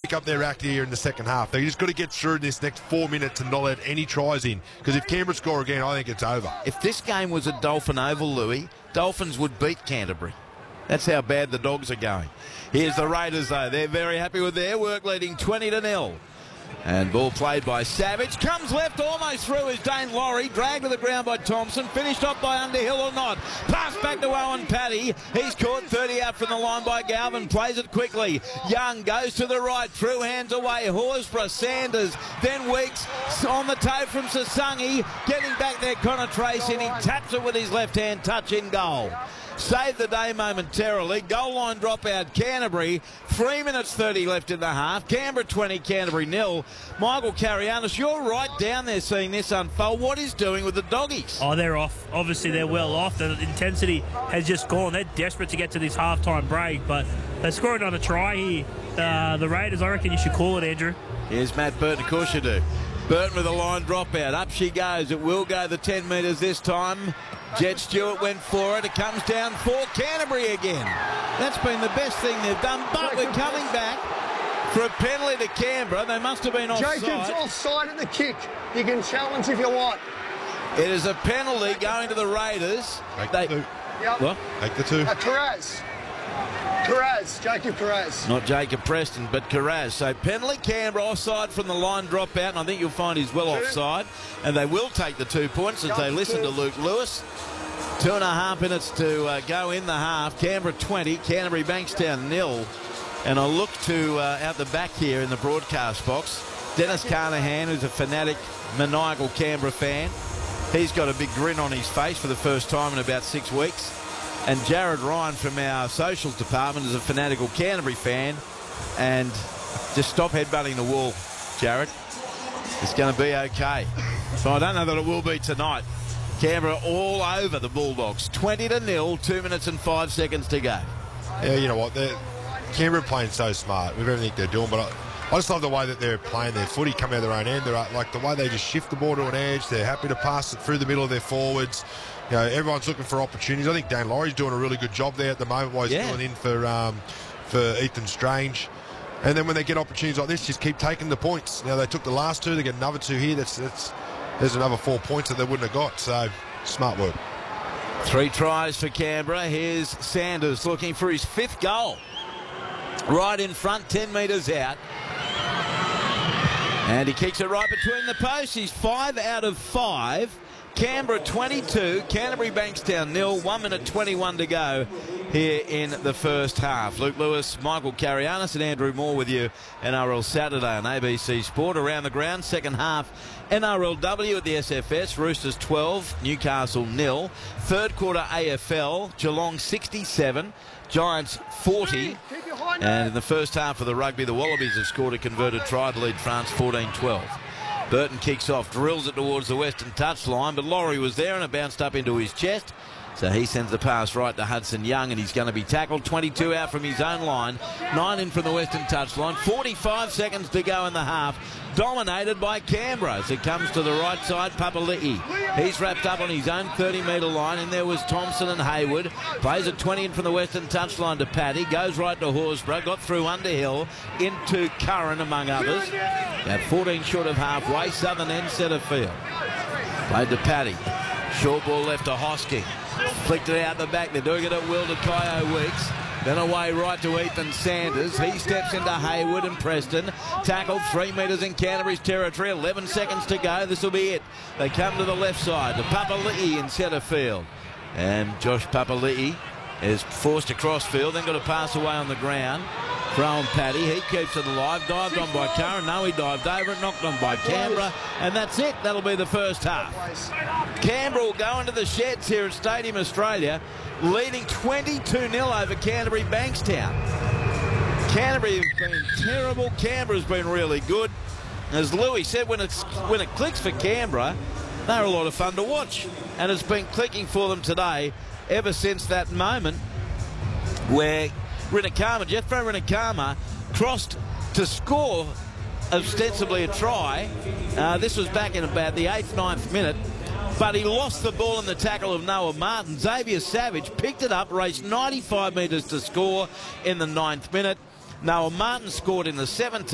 pick up their act here in the second half. They just got to get through this next 4 minutes and not let any tries in. Because if Canberra score again, I think it's over. If this game was at Dolphin Oval, Louis, Dolphins would beat Canterbury. That's how bad the Dogs are going. Here's the Raiders, though. They're very happy with their work, leading 20-0. And ball played by Savage. Comes left, almost through is Dane Laurie. Dragged to the ground by Thompson. Finished off by Underhill or not. Pass back to Owen Paddy. He's caught 30 out from the line by Galvin. Plays it quickly. Young goes to the right. Through hands away. Horsburgh, Sanders. Then Weeks on the toe from Sasangi. Getting back there, Connor Tracy. And he taps it with his left hand. Touch in goal. Saved the day momentarily. Goal line dropout, Canterbury. 3 minutes 30 left in the half. Canberra 20, Canterbury 0. Michael Carianis, you're right down there seeing this unfold. What is doing with the Doggies? Oh, they're off. Obviously, they're well off. The intensity has just gone. They're desperate to get to this halftime break, but they're scoring on a try here. The Raiders, I reckon you should call it, Andrew. Here's Matt Burton. Of course you do. Burton with a line dropout. Up she goes. It will go the 10 metres this time. Jet Stewart went for it. It comes down for Canterbury again. That's been the best thing they've done. But we're coming back for a penalty to Canberra. They must have been offside. Jacobs offside at the kick. You can challenge if you want. It is a penalty going to the Raiders. Take the two. Yep. What? Take the two. Carraz, Jacob Carraz. Not Jacob Preston, but Carraz. So penalty Canberra, offside from the line dropout, and I think you'll find he's well offside. And they will take the 2 points as they listen to Luke Lewis. 2.5 minutes to go in the half. Canberra 20, Canterbury Bankstown 0. And I look to out the back here in the broadcast box. Dennis Carnahan, who's a fanatic, maniacal Canberra fan. He's got a big grin on his face for the first time in about 6 weeks. And Jared Ryan from our socials department is a fanatical Canterbury fan. And just stop headbutting the wall, Jared. It's going to be okay. So I don't know that it will be tonight. Canberra all over the Bulldogs. 20-0, 2 minutes and 5 seconds to go. Yeah, you know what? Canberra playing so smart with everything they're doing, but I just love the way that they're playing their footy, coming out of their own end. They're like the way they just shift the ball to an edge. They're happy to pass it through the middle of their forwards. You know, everyone's looking for opportunities. I think Dane Laurie's doing a really good job there at the moment while he's filling in for Ethan Strange. And then when they get opportunities like this, just keep taking the points. Now, they took the last 2. They get another 2 here. There's another 4 points that they wouldn't have got. So, smart work. 3 tries for Canberra. Here's Sanders looking for his 5th goal. Right in front, 10 metres out. And he kicks it right between the posts. He's 5 out of 5. Canberra 22, Canterbury Bankstown 0, 1 minute 21 to go here in the first half. Luke Lewis, Michael Carianis and Andrew Moore with you. NRL Saturday on ABC Sport. Around the ground, second half, NRLW at the SFS, Roosters 12, Newcastle 0. Third quarter AFL, Geelong 67, Giants 40. And in the first half of the rugby, the Wallabies have scored a converted try to lead France 14-12. Burton kicks off, drills it towards the western touchline, but Laurie was there and it bounced up into his chest. So he sends the pass right to Hudson Young and he's going to be tackled. 22 out from his own line, 9 in from the western touchline. 45 seconds to go in the half. Dominated by Canberra as it comes to the right side. Papali'i. He's wrapped up on his own 30-metre line, and there was Thompson and Hayward. Plays a 20 in from the western touchline to Paddy. Goes right to Horsburgh. Got through Underhill into Curran, among others. At 14 short of halfway. Southern end centre field. Played to Paddy. Short ball left to Hosking. Flicked it out the back. They're doing it at will to Kyo Weeks. Then away right to Ethan Sanders. He steps into Hayward and Preston. Tackled 3 metres in Canterbury's territory. 11 seconds to go. This will be it. They come to the left side to Papali'i in centre field. And Josh Papali'i is forced across field. Then got to pass away on the ground. Thrown Paddy. He keeps it alive. Dived on by Curran. No, he dived over it. Knocked on by Canberra. And that's it. That'll be the first half. Canberra will go into the sheds here at Stadium Australia, leading 22-0 over Canterbury Bankstown. Canterbury has been terrible. Canberra's been really good. As Louis said, when it clicks for Canberra, they're a lot of fun to watch. And it's been clicking for them today ever since that moment where Jethro Rinakama crossed to score ostensibly a try. This was back in about the 8th, 9th minute. But he lost the ball in the tackle of Noah Martin. Xavier Savage picked it up, raced 95 metres to score in the 9th minute. Noah Martin scored in the 17th.